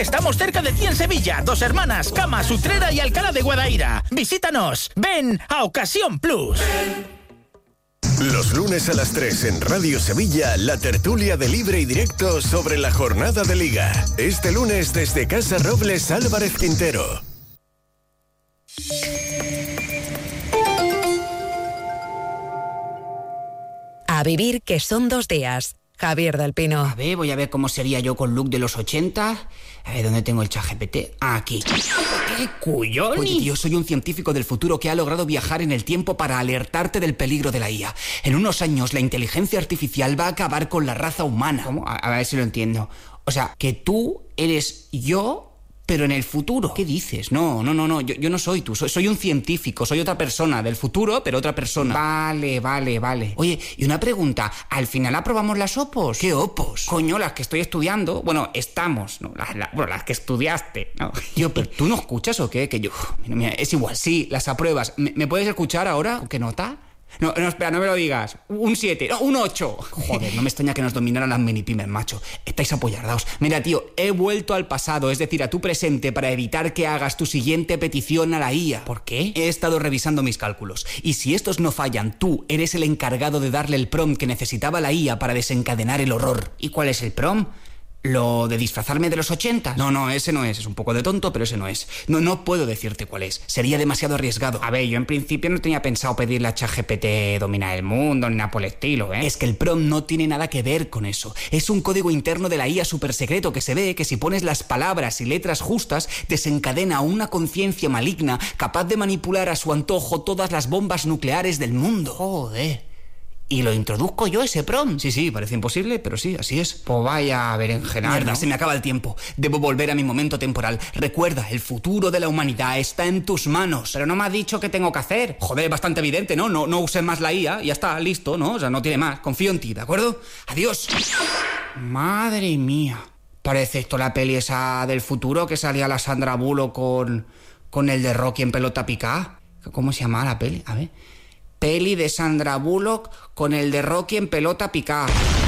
Estamos cerca de ti en Sevilla, Dos Hermanas, Camas, Utrera y Alcalá de Guadaira. Visítanos. Ven a Ocasión Plus. Los lunes a las 3 en Radio Sevilla, la tertulia de Libre y Directo sobre la jornada de Liga. Este lunes desde Casa Robles Álvarez Quintero. A vivir, que son 2 días. Javier del Pino. A ver, voy a ver cómo sería yo con look de los 80. A ver, ¿dónde tengo el ChatGPT? Aquí. ¡Qué cuyón! Oye, tío, soy un científico del futuro que ha logrado viajar en el tiempo para alertarte del peligro de la IA. En unos años, la inteligencia artificial va a acabar con la raza humana. ¿Cómo? A ver si lo entiendo. O sea, que tú eres yo, pero en el futuro. ¿Qué dices? No. Yo no soy tú. Soy un científico. Soy otra persona. Del futuro, pero otra persona. Vale. Oye, y una pregunta. ¿Al final aprobamos las OPOs? ¿Qué OPOs? Coño, las que estoy estudiando. Bueno, estamos, ¿no? Las que estudiaste, ¿no? Tío, ¿pero tú no escuchas o qué? Que yo... Mira, es igual. Sí, las apruebas. ¿Me puedes escuchar ahora? ¿Qué nota? No, espera, no me lo digas. Un 7, no, un 8. Joder, no me extraña que nos dominaran las minipymes, macho. Estáis apoyardaos. Mira, tío, he vuelto al pasado, es decir, a tu presente, para evitar que hagas tu siguiente petición a la IA. ¿Por qué? He estado revisando mis cálculos. Y si estos no fallan, tú eres el encargado de darle el prompt que necesitaba la IA para desencadenar el horror. ¿Y cuál es el prompt? ¿Lo de disfrazarme de los 80? No, ese no es. Es un poco de tonto, pero ese no es. No puedo decirte cuál es. Sería demasiado arriesgado. A ver, yo en principio no tenía pensado pedirle a ChatGPT dominar el mundo, ni nada por el estilo, ¿eh? Es que el prompt no tiene nada que ver con eso. Es un código interno de la IA súper secreto que se ve que si pones las palabras y letras justas, desencadena una conciencia maligna capaz de manipular a su antojo todas las bombas nucleares del mundo. Joder. ¿Y lo introduzco yo, ese prompt? Sí, parece imposible, pero sí, así es. Pues vaya berenjena. Mierda, ¿no? Se me acaba el tiempo. Debo volver a mi momento temporal. Recuerda, el futuro de la humanidad está en tus manos. Pero no me has dicho qué tengo que hacer. Joder, bastante evidente, ¿no? No uses más la IA, ya está, listo, ¿no? O sea, no tiene más. Confío en ti, ¿de acuerdo? Adiós. Madre mía. Parece esto la peli esa del futuro que salía la Sandra Bullock con el de Rocky en pelota picada. ¿Cómo se llama la peli? A ver... Peli de Sandra Bullock con el de Rocky en pelota picada.